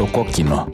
Στο κόκκινο.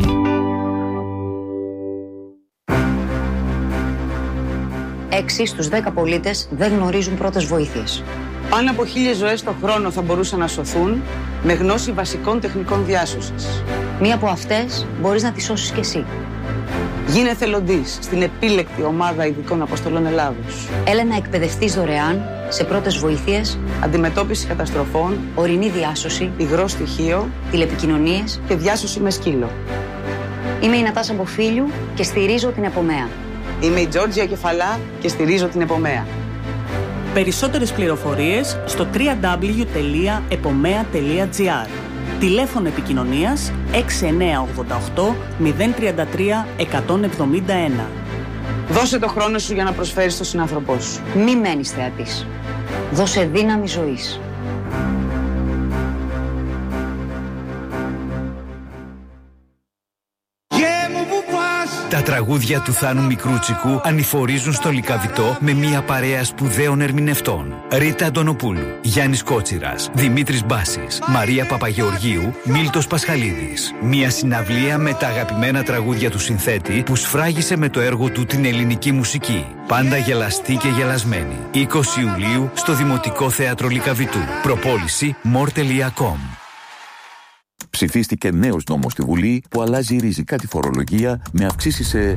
Έξι στους 10 πολίτες δεν γνωρίζουν πρώτες βοήθειες. Πάνω από 1.000 ζωές το χρόνο θα μπορούσαν να σωθούν με γνώση βασικών τεχνικών διάσωσης. Μία από αυτές μπορείς να τη σώσεις κι εσύ. Γίνε εθελοντής στην επίλεκτη ομάδα ειδικών αποστολών Ελλάδος. Έλα να εκπαιδευτείς δωρεάν σε πρώτες βοήθειες, αντιμετώπιση καταστροφών, ορεινή διάσωση, υγρό στοιχείο, τηλεπικοινωνίες και διάσωση με σκύλο. Είμαι η Νατάσα Μποφίλιου και στηρίζω την Επομέα. Είμαι η Τζόρτζια Κεφαλά και στηρίζω την Επομέα. Περισσότερες πληροφορίες στο www.epomea.gr. Τηλέφωνο επικοινωνίας 6988 033 171. Δώσε το χρόνο σου για να προσφέρεις στον συνάνθρωπό σου. Μη μένεις θεατής. Δώσε δύναμη ζωής. Τα τραγούδια του Θάνου Μικρούτσικου ανηφορίζουν στο Λυκαβητό με μια παρέα σπουδαίων ερμηνευτών. Ρίτα Αντωνοπούλου, Γιάννης Κότσιρας, Δημήτρης Μπάσης, Μαρία Παπαγεωργίου, Μίλτος Πασχαλίδης. Μια συναυλία με τα αγαπημένα τραγούδια του συνθέτη που σφράγισε με το έργο του την ελληνική μουσική. Πάντα γελαστή και γελασμένη. 20 Ιουλίου στο Δημοτικό Θέατρο Λυκαβητού. Προπόληση more.com. Ψηφίστηκε νέος νόμος στη Βουλή που αλλάζει ριζικά τη φορολογία με αυξήσεις σε...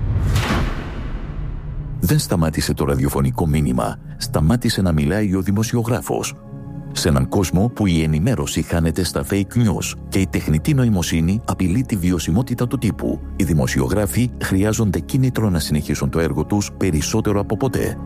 Δεν σταμάτησε το ραδιοφωνικό μήνυμα. Σταμάτησε να μιλάει ο δημοσιογράφος. Σε έναν κόσμο που η ενημέρωση χάνεται στα fake news και η τεχνητή νοημοσύνη απειλεί τη βιωσιμότητα του τύπου, οι δημοσιογράφοι χρειάζονται κίνητρο να συνεχίσουν το έργο τους περισσότερο από ποτέ.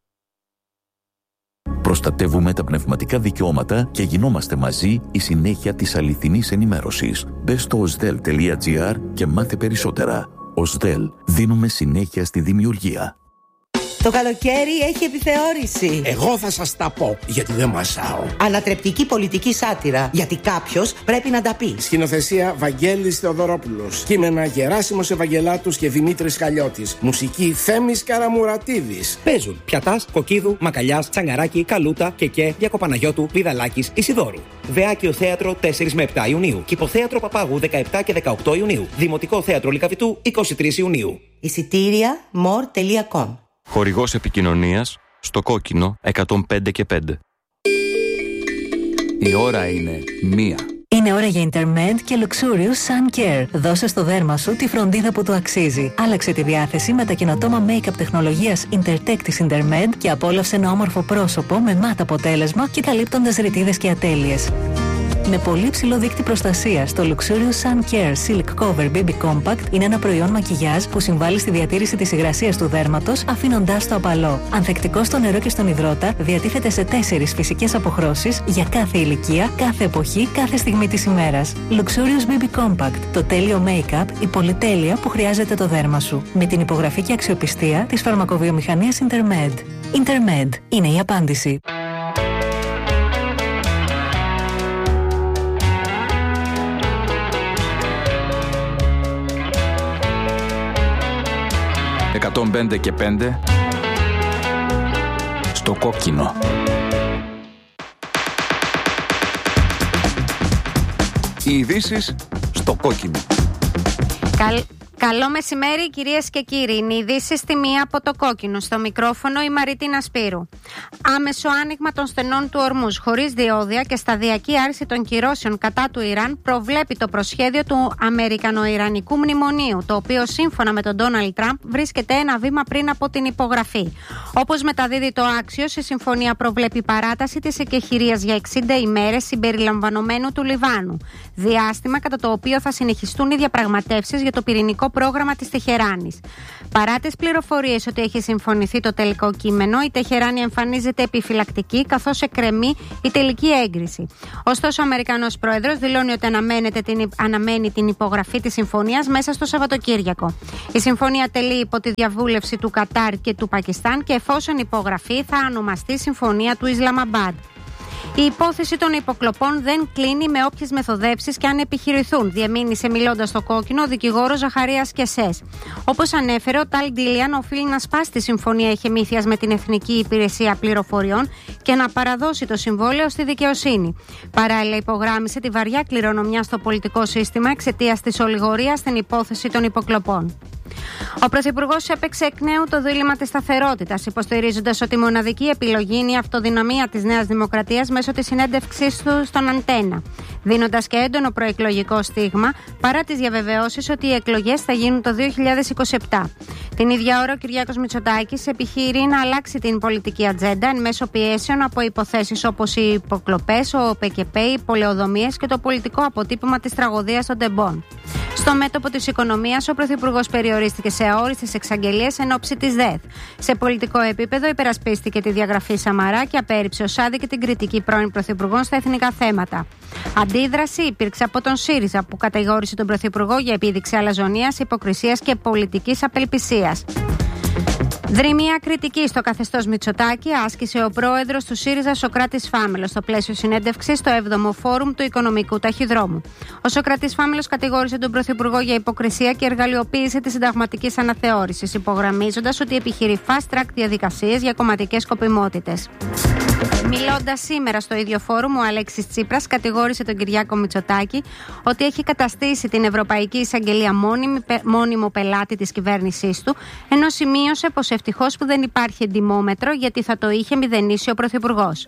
Προστατεύουμε τα πνευματικά δικαιώματα και γινόμαστε μαζί η συνέχεια της αληθινής ενημέρωσης. Μπες στο osdel.gr και μάθε περισσότερα. Osdel. Δίνουμε συνέχεια στη δημιουργία. Το καλοκαίρι έχει επιθεώρηση. Εγώ θα σας τα πω, γιατί δεν μασάω. Ανατρεπτική πολιτική σάτυρα, γιατί κάποιος πρέπει να τα πει. Σκηνοθεσία Βαγγέλης Θεοδωρόπουλος. Κείμενα Γεράσιμος Ευαγγελάτους και Δημήτρης Χαλιώτης. Μουσική Θέμης Καραμουρατίδης. Παίζουν Πιατάς, Κοκκίδου, Μακαλιάς, Τσαγκαράκη, Καλούτα, Κεκέ, Διακοπαναγιώτου, Βιδαλάκης, Ισιδόρου. Βεάκιο Θέατρο 4 με 7 Ιουνίου. Κηποθέατρο Παπάγου 17 και 18 Ιουνίου. Δημοτικό Θέατρο Λυκαβητού 23 Ιουνίου. Εισιτήρια more.com. Χορηγός επικοινωνίας στο κόκκινο 105 και 5. Η ώρα είναι 1. Είναι ώρα για Intermed και Luxurious Sun Care. Δώσε στο δέρμα σου τη φροντίδα που του αξίζει. Άλλαξε τη διάθεση με τα καινοτόμα make-up τεχνολογίας Intertech της Intermed και απόλαυσε ένα όμορφο πρόσωπο με μάτ αποτέλεσμα και καλύπτοντας ρητίδες και ατέλειες. Με πολύ ψηλό δείκτη προστασίας, το Luxurious Sun Care Silk Cover Baby Compact είναι ένα προϊόν μακιγιάζ που συμβάλλει στη διατήρηση της υγρασίας του δέρματος, αφήνοντάς το απαλό. Ανθεκτικό στο νερό και στον υδρότα, διατίθεται σε 4 φυσικές αποχρώσεις για κάθε ηλικία, κάθε εποχή, κάθε στιγμή της ημέρας. Luxurious Baby Compact, το τέλειο make-up, η πολυτέλεια που χρειάζεται το δέρμα σου. Με την υπογραφή και αξιοπιστία της φαρμακοβιομηχανίας Intermed. Intermed είναι η απάντηση. «105 και 5» στο κόκκινο. Οι ειδήσεις στο κόκκινο. Καλό μεσημέρι κυρίες και κύριοι. Είναι ειδήσεις στη μία από το κόκκινο. Στο μικρόφωνο η Μαρίτινα Σπύρου. Άμεσο άνοιγμα των στενών του Ορμούζ χωρίς διόδια και σταδιακή άρση των κυρώσεων κατά του Ιράν προβλέπει το προσχέδιο του Αμερικανο-Ιρανικού μνημονίου, το οποίο σύμφωνα με τον Ντόναλντ Τραμπ βρίσκεται ένα βήμα πριν από την υπογραφή. Όπως μεταδίδει το Axios, η συμφωνία προβλέπει παράταση της εκεχηρίας για 60 ημέρες συμπεριλαμβανομένου του Λιβάνου. Διάστημα κατά το οποίο θα συνεχιστούν οι διαπραγματεύσεις για το πυρηνικό πρόγραμμα της Τεχεράνης. Παρά τις πληροφορίες ότι έχει συμφωνηθεί το τελικό κείμενο, η Τεχεράνη εμφανίζεται επιφυλακτική καθώς εκκρεμεί η τελική έγκριση. Ωστόσο, ο Αμερικανός Πρόεδρος δηλώνει ότι αναμένει την υπογραφή της συμφωνίας μέσα στο Σαββατοκύριακο. Η συμφωνία τελεί υπό τη διαβούλευση του Κατάρ και του Πακιστάν και εφόσον υπογραφεί θα ονομαστεί Συμφωνία του Ισλαμαμπάντ. Η υπόθεση των υποκλοπών δεν κλείνει με όποιες μεθοδεύσεις και αν επιχειρηθούν, διεμήνυσε μιλώντας στο Κόκκινο ο δικηγόρος Ζαχαρίας Κεσές. Όπως ανέφερε, ο Ταλ Ντίλιαν οφείλει να σπάσει τη συμφωνία εχεμήθειας με την Εθνική Υπηρεσία Πληροφοριών και να παραδώσει το συμβόλαιο στη δικαιοσύνη. Παράλληλα, υπογράμμισε τη βαριά κληρονομιά στο πολιτικό σύστημα εξαιτίας της ολιγορίας στην υπόθεση των υποκλοπών. Ο Πρωθυπουργός έπαιξε εκ νέου το δίλημμα της σταθερότητας, υποστηρίζοντας ότι η μοναδική επιλογή είναι η αυτοδυναμία της Νέας Δημοκρατίας μέσω της συνέντευξής του στον Αντένα, δίνοντας και έντονο προεκλογικό στίγμα παρά τις διαβεβαιώσεις ότι οι εκλογές θα γίνουν το 2027. Την ίδια ώρα, ο Κυριάκος Μητσοτάκης επιχειρεί να αλλάξει την πολιτική ατζέντα εν μέσω πιέσεων από υποθέσεις όπως οι υποκλοπές, ο ΠΚΠ, οι πολεοδομίες και το πολιτικό αποτύπωμα της τραγωδίας των τεμπών. Στο μέτωπο της οικονομίας, ο Πρωθυπουργός περιορίστηκε σε αόριστες εξαγγελίες εν ώψη της ΔΕΘ. Σε πολιτικό επίπεδο, υπερασπίστηκε τη διαγραφή Σαμαρά και απέρριψε ως άδικη την κριτική πρώην Πρωθυπουργών στα εθνικά θέματα. Αντίδραση υπήρξε από τον ΣΥΡΙΖΑ, που κατηγόρησε τον Πρωθυπουργό για επίδειξη αλαζονίας, υποκρισίας και πολιτικής απελπισίας. Δρυμία κριτική στο καθεστώς Μητσοτάκη άσκησε ο πρόεδρος του ΣΥΡΙΖΑ Σωκράτης Φάμελος στο πλαίσιο συνέντευξης στο 7ο Φόρουμ του Οικονομικού Ταχυδρόμου. Ο Σωκράτης Φάμελος κατηγόρησε τον Πρωθυπουργό για υποκρισία και εργαλειοποίηση της συνταγματικής αναθεώρησης, υπογραμμίζοντας ότι επιχειρεί fast track διαδικασίες για κομματικές σκοπιμότητες. Μιλώντας σήμερα στο ίδιο φόρουμ, ο Αλέξης Τσίπρας κατηγόρησε τον Κυριάκο Μητσοτάκη ότι έχει καταστήσει την Ευρωπαϊκή Εισαγγελία μόνιμο πελάτη της κυβέρνησής του, ενώ σημείωσε πως ευτυχώς που δεν υπάρχει εντιμόμετρο, γιατί θα το είχε μηδενίσει ο Πρωθυπουργός.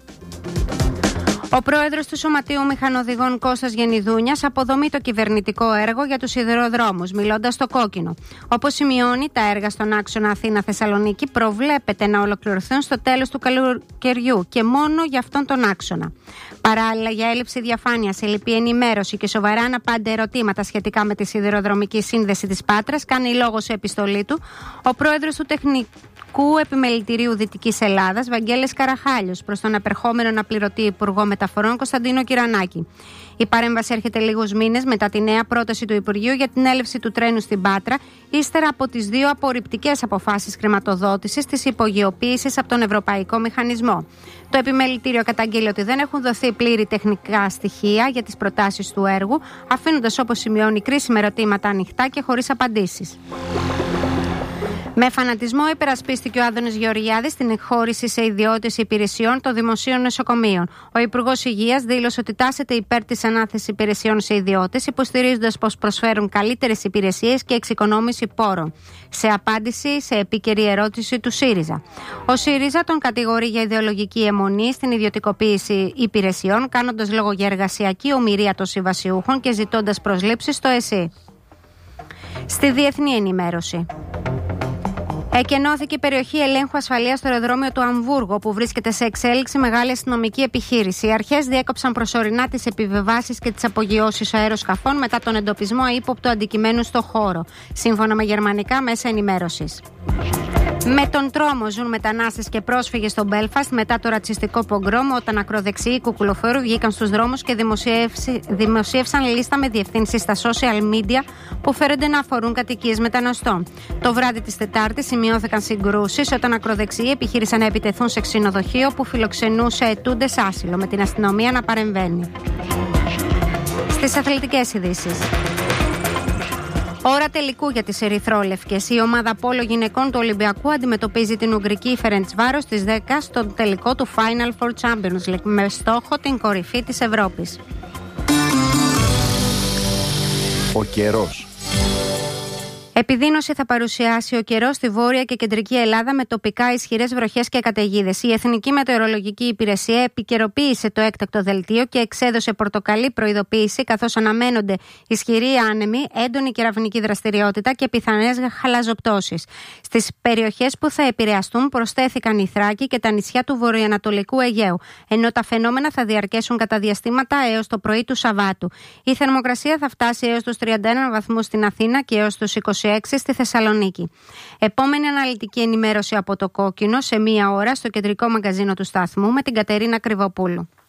Ο πρόεδρος του Σωματείου Μηχανοδηγών Κώστας Γενιδούνιας αποδομεί το κυβερνητικό έργο για τους σιδηροδρόμους, μιλώντας στο Κόκκινο. Όπως σημειώνει, τα έργα στον άξονα Αθήνα-Θεσσαλονίκη προβλέπεται να ολοκληρωθούν στο τέλος του καλοκαιριού και μόνο για αυτόν τον άξονα. Παράλληλα, για έλλειψη διαφάνειας, ελλειπή ενημέρωση και σοβαρά αναπάντα ερωτήματα σχετικά με τη σιδηροδρομική σύνδεση της Πάτρας, κάνει λόγο σε επιστολή του ο πρόεδρος του Τεχνικού Επιμελητηρίου Δυτικής Ελλάδας, Βαγγέλης Καραχάλιος, προς τον απερχόμενο αναπληρωτή Υπουργό Μεταφορών Κωνσταντίνο Κυρανάκη. Η παρέμβαση έρχεται λίγους μήνες μετά τη νέα πρόταση του Υπουργείου για την έλευση του τρένου στην Πάτρα, ύστερα από τις δύο απορριπτικές αποφάσεις χρηματοδότησης της υπογειοποίησης από τον Ευρωπαϊκό Μηχανισμό. Το Επιμελητήριο καταγγείλει ότι δεν έχουν δοθεί πλήρη τεχνικά στοιχεία για τις προτάσεις του έργου, αφήνοντας, όπως σημειώνει, κρίσιμα ερωτήματα ανοιχτά και χωρίς απαντήσεις. Με φανατισμό υπερασπίστηκε ο Άδωνης Γεωργιάδης την εκχώρηση σε ιδιώτες υπηρεσιών των δημοσίων νοσοκομείων. Ο Υπουργός Υγείας δήλωσε ότι τάσεται υπέρ της ανάθεσης υπηρεσιών σε ιδιώτες, υποστηρίζοντας πως προσφέρουν καλύτερες υπηρεσίες και εξοικονόμηση πόρων. Σε απάντηση σε επίκαιρη ερώτηση του ΣΥΡΙΖΑ. Ο ΣΥΡΙΖΑ τον κατηγορεί για ιδεολογική αιμονή στην ιδιωτικοποίηση υπηρεσιών, κάνοντας λόγο για εργασιακή ομηρία των συμβασιούχων και ζητώντας προσλήψεις στο ΕΣΥ. Στη διεθνή ενημέρωση. Εκενώθηκε η περιοχή ελέγχου ασφαλείας στο αεροδρόμιο του Αμβούργου, που βρίσκεται σε εξέλιξη μεγάλη αστυνομική επιχείρηση. Οι αρχές διέκοψαν προσωρινά τις επιβεβάσεις και τις απογειώσεις αεροσκαφών μετά τον εντοπισμό αείποπτου αντικειμένου στο χώρο, σύμφωνα με γερμανικά μέσα ενημέρωσης. Με τον τρόμο ζουν μετανάστες και πρόσφυγες στο Μπέλφαστ μετά το ρατσιστικό πογκρόμ, όταν ακροδεξιοί κουκουλοφόροι βγήκαν στους δρόμους και δημοσίευσαν λίστα με διευθύνσεις στα social media που φέρονται να αφορούν κατοικίες μεταναστών. Το βράδυ της Τετάρτης σημειώθηκαν συγκρούσεις όταν ακροδεξιοί επιχείρησαν να επιτεθούν σε ξενοδοχείο που φιλοξενούσε αιτούντες άσυλο, με την αστυνομία να παρεμβαίνει. Στις αθλητικές ειδήσεις. Ώρα τελικού για τις ερυθρόλευκες. Η ομάδα πόλο γυναικών του Ολυμπιακού αντιμετωπίζει την Ουγγρική Φερεντσβάρος στις 10 στον τελικό του Final Four Champions League, με στόχο την κορυφή της Ευρώπης. Ο καιρός. Επιδείνωση θα παρουσιάσει ο καιρός στη Βόρεια και Κεντρική Ελλάδα, με τοπικά ισχυρές βροχές και καταιγίδες. Η Εθνική Μετεωρολογική Υπηρεσία επικαιροποίησε το έκτακτο δελτίο και εξέδωσε πορτοκαλί προειδοποίηση, καθώς αναμένονται ισχυροί άνεμοι, έντονη κεραυνική δραστηριότητα και πιθανές χαλαζοπτώσεις. Στις περιοχές που θα επηρεαστούν προσθέθηκαν η Θράκη και τα νησιά του βορειοανατολικού Αιγαίου, ενώ τα φαινόμενα θα διαρκέσουν κατά διαστήματα έως το πρωί του Σαββάτου. Η θερμοκρασία θα φτάσει έως τους 31 βαθμούς στην Αθήνα και έως τους 26 στη Θεσσαλονίκη. Επόμενη αναλυτική ενημέρωση από το Κόκκινο σε 1 ώρα στο κεντρικό μαγκαζίνο του σταθμού με την Κατερίνα Κρυβοπούλου.